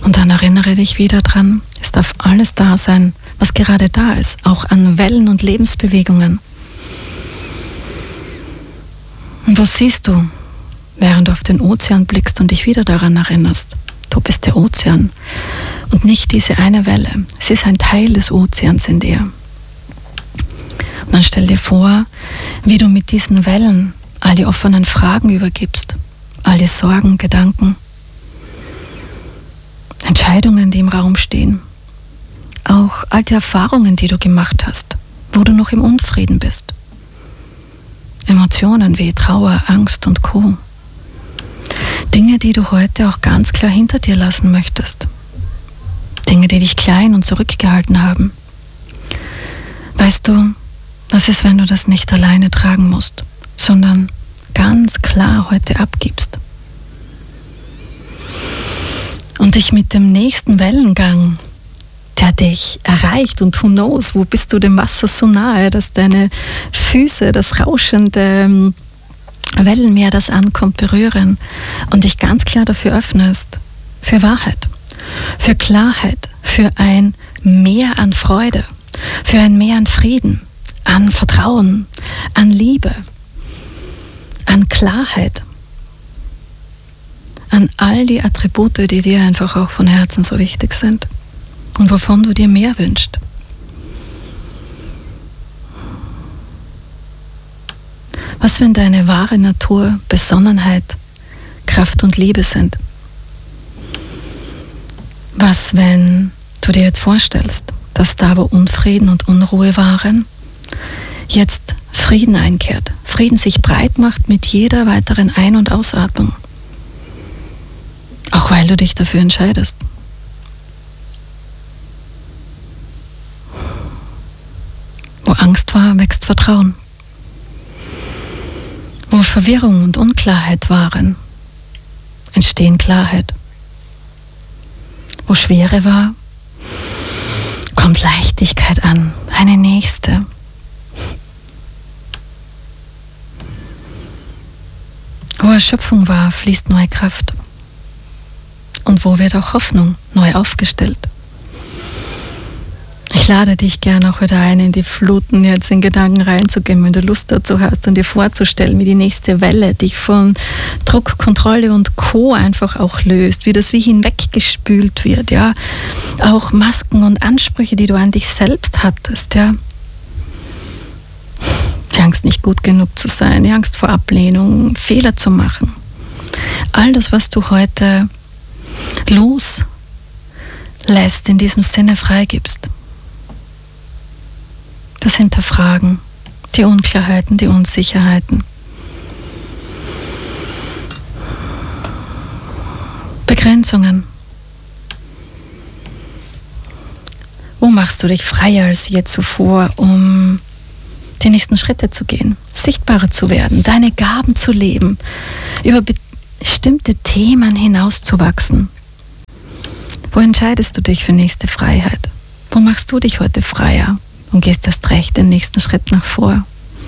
Und dann erinnere dich wieder dran, es darf alles da sein, was gerade da ist, auch an Wellen und Lebensbewegungen. Und was siehst du, während du auf den Ozean blickst und dich wieder daran erinnerst? Du bist der Ozean und nicht diese eine Welle. Es ist ein Teil des Ozeans in dir. Und dann stell dir vor, wie du mit diesen Wellen all die offenen Fragen übergibst, all die Sorgen, Gedanken, Entscheidungen, die im Raum stehen, auch all die Erfahrungen, die du gemacht hast, wo du noch im Unfrieden bist. Emotionen wie Trauer, Angst und Co. Dinge, die du heute auch ganz klar hinter dir lassen möchtest. Dinge, die dich klein und zurückgehalten haben. Weißt du, was ist, wenn du das nicht alleine tragen musst, sondern ganz klar heute abgibst? Und dich mit dem nächsten Wellengang, der dich erreicht, und who knows, wo bist du dem Wasser so nahe, dass deine Füße das rauschende Wellenmeer, das ankommt, berühren und dich ganz klar dafür öffnest, für Wahrheit, für Klarheit, für ein Mehr an Freude, für ein Mehr an Frieden, an Vertrauen, an Liebe, an Klarheit, an all die Attribute, die dir einfach auch von Herzen so wichtig sind und wovon du dir mehr wünschst. Was, wenn deine wahre Natur Besonnenheit, Kraft und Liebe sind? Was, wenn du dir jetzt vorstellst, dass da, wo Unfrieden und Unruhe waren, jetzt Frieden einkehrt, Frieden sich breit macht mit jeder weiteren Ein- und Ausatmung, auch weil du dich dafür entscheidest. Wo Angst war, wächst Vertrauen. Wo Verwirrung und Unklarheit waren, entstehen Klarheit. Wo Schwere war, kommt Leichtigkeit an, eine nächste. Wo Erschöpfung war, fließt neue Kraft. Und wo wird auch Hoffnung neu aufgestellt? Ich lade dich gerne auch wieder ein, in die Fluten jetzt in Gedanken reinzugehen, wenn du Lust dazu hast, und dir vorzustellen, wie die nächste Welle dich von Druck, Kontrolle und Co. einfach auch löst, wie das wie hinweggespült wird, ja. Auch Masken und Ansprüche, die du an dich selbst hattest, ja. Die Angst, nicht gut genug zu sein, die Angst vor Ablehnung, Fehler zu machen. All das, was du heute loslässt, in diesem Sinne freigibst. Das Hinterfragen, die Unklarheiten, die Unsicherheiten. Begrenzungen. Wo machst du dich freier als je zuvor, um die nächsten Schritte zu gehen, sichtbarer zu werden, deine Gaben zu leben, über bestimmte Themen hinauszuwachsen? Wo entscheidest du dich für nächste Freiheit? Wo machst du dich heute freier und gehst erst recht den nächsten Schritt nach vor?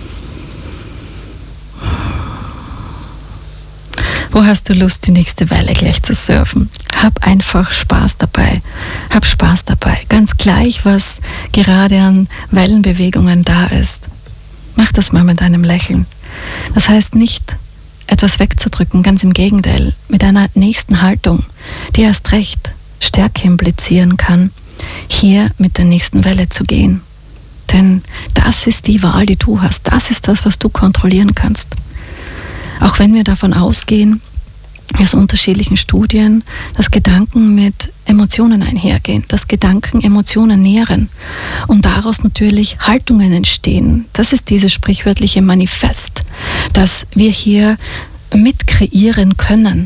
Wo hast du Lust, die nächste Welle gleich zu surfen? Hab einfach Spaß dabei. Hab Spaß dabei. Ganz gleich, was gerade an Wellenbewegungen da ist. Mach das mal mit einem Lächeln. Das heißt nicht, etwas wegzudrücken, ganz im Gegenteil. Mit einer nächsten Haltung, die erst recht Stärke implizieren kann, hier mit der nächsten Welle zu gehen. Denn das ist die Wahl, die du hast. Das ist das, was du kontrollieren kannst. Auch wenn wir davon ausgehen, aus unterschiedlichen Studien, dass Gedanken mit Emotionen einhergehen, dass Gedanken Emotionen nähren und daraus natürlich Haltungen entstehen. Das ist dieses sprichwörtliche Manifest, das wir hier mit kreieren können.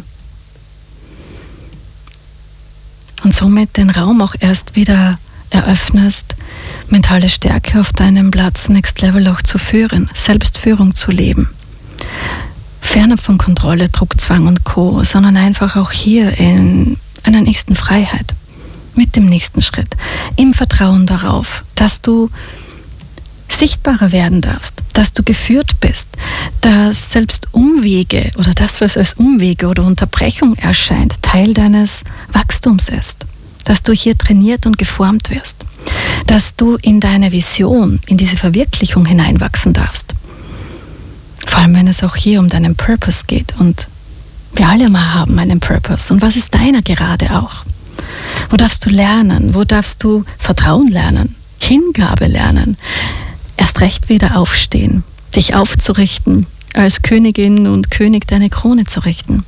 Und somit den Raum auch erst wieder eröffnest, mentale Stärke auf deinem Platz Next Level auch zu führen, Selbstführung zu leben. Fernab von Kontrolle, Druck, Zwang und Co., sondern einfach auch hier in einer nächsten Freiheit, mit dem nächsten Schritt, im Vertrauen darauf, dass du sichtbarer werden darfst, dass du geführt bist, dass selbst Umwege oder das, was als Umwege oder Unterbrechung erscheint, Teil deines Wachstums ist, dass du hier trainiert und geformt wirst, dass du in deine Vision, in diese Verwirklichung hineinwachsen darfst. Vor allem, wenn es auch hier um deinen Purpose geht und wir alle mal haben einen Purpose. Und was ist deiner gerade auch? Wo darfst du lernen? Wo darfst du Vertrauen lernen? Hingabe lernen? Erst recht wieder aufstehen, dich aufzurichten, als Königin und König deine Krone zu richten.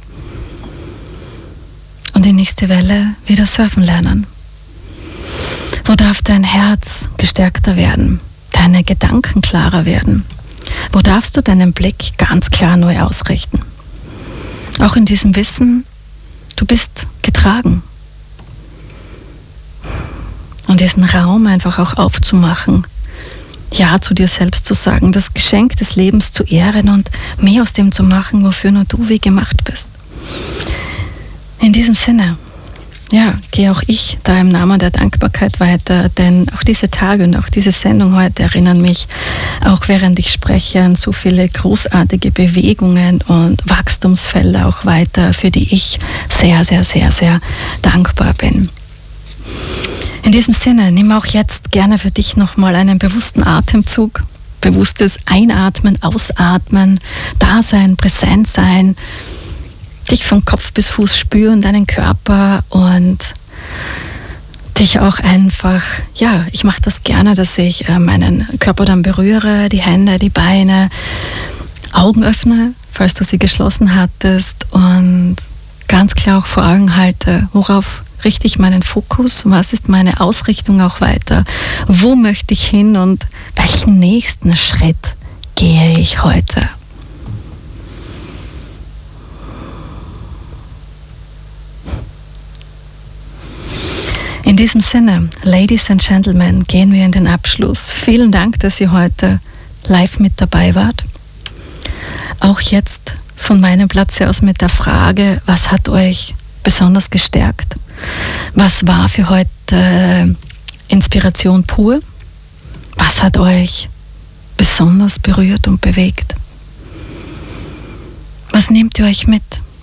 Und die nächste Welle wieder surfen lernen. Wo darf dein Herz gestärkter werden? Deine Gedanken klarer werden? Wo darfst du deinen Blick ganz klar neu ausrichten? Auch in diesem Wissen, du bist getragen. Und diesen Raum einfach auch aufzumachen, Ja zu dir selbst zu sagen, das Geschenk des Lebens zu ehren und mehr aus dem zu machen, wofür nur du wie gemacht bist. In diesem Sinne, ja, gehe auch ich da im Namen der Dankbarkeit weiter, denn auch diese Tage und auch diese Sendung heute erinnern mich, auch während ich spreche, an so viele großartige Bewegungen und Wachstumsfelder auch weiter, für die ich sehr, sehr, sehr, sehr dankbar bin. In diesem Sinne, nimm auch jetzt gerne für dich nochmal einen bewussten Atemzug, bewusstes Einatmen, Ausatmen, Dasein, Präsentsein, dich von Kopf bis Fuß spüren, deinen Körper und dich auch einfach, ja, ich mache das gerne, dass ich meinen Körper dann berühre, die Hände, die Beine, Augen öffne, falls du sie geschlossen hattest und ganz klar auch vor Augen halte, worauf richte ich meinen Fokus, was ist meine Ausrichtung auch weiter, wo möchte ich hin und welchen nächsten Schritt gehe ich heute. In diesem Sinne, Ladies and Gentlemen, gehen wir in den Abschluss. Vielen Dank, dass ihr heute live mit dabei wart. Auch jetzt von meinem Platz aus mit der Frage, was hat euch besonders gestärkt? Was war für heute Inspiration pur? Was hat euch besonders berührt und bewegt? Was nehmt ihr euch mit?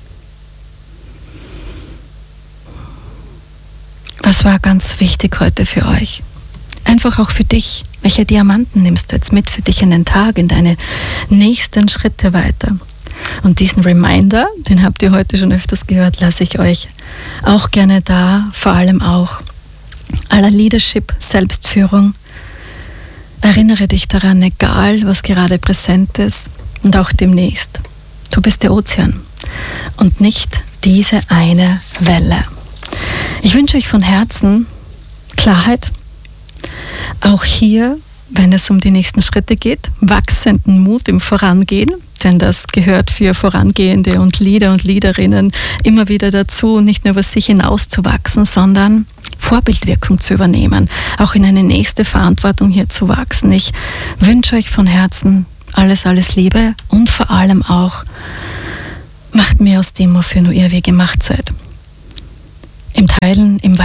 Was war ganz wichtig heute für euch? Einfach auch für dich. Welche Diamanten nimmst du jetzt mit für dich in den Tag, in deine nächsten Schritte weiter? Und diesen Reminder, den habt ihr heute schon öfters gehört, lasse ich euch auch gerne da, vor allem auch aller Leadership, Selbstführung. Erinnere dich daran, egal was gerade präsent ist und auch demnächst. Du bist der Ozean und nicht diese eine Welle. Ich wünsche euch von Herzen Klarheit, auch hier, wenn es um die nächsten Schritte geht, wachsenden Mut im Vorangehen, denn das gehört für Vorangehende und Leader und Leaderinnen immer wieder dazu, nicht nur über sich hinauszuwachsen, sondern Vorbildwirkung zu übernehmen, auch in eine nächste Verantwortung hier zu wachsen. Ich wünsche euch von Herzen alles, alles Liebe und vor allem auch, macht mehr aus dem, wofür nur ihr wie gemacht seid. Im Teilen, im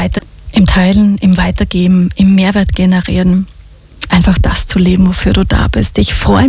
Weitergeben, im Mehrwert generieren, einfach das zu leben, wofür du da bist. Ich freue mich